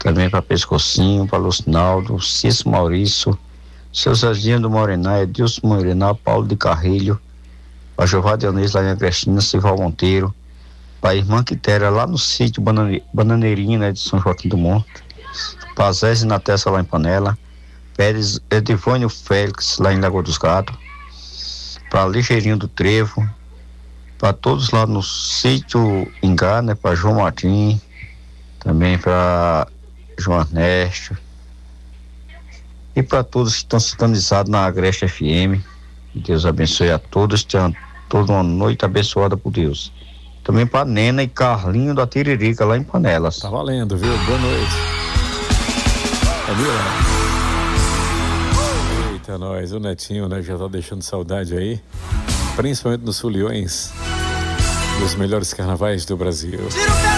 também para Pescocinho, para Lucinaldo, Cício Maurício, seu Zezinho do Morená, Edilson Morená, Paulo de Carrilho, para Jeová Dionísio lá em Agrestina, Sival Monteiro, para a irmã Quitéria lá no sítio Bananeirinho, né, de São Joaquim do Monte, para Zézia na Tessa lá em Panela, Pérez Edivônio Félix lá em Lagoa dos Gatos, para Ligeirinho do Trevo, para todos lá no sítio Ingá, né, para João Martim, também para João Ernesto e para todos que estão sintonizados na Agreste FM. Deus abençoe a todos, tenham toda uma noite abençoada por Deus. Também para Nena e Carlinho da Tiririca lá em Panelas. Tá valendo, viu? Boa noite. Eita, nós, o Netinho, né, já tá deixando saudade aí, principalmente nos foliões dos melhores carnavais do Brasil.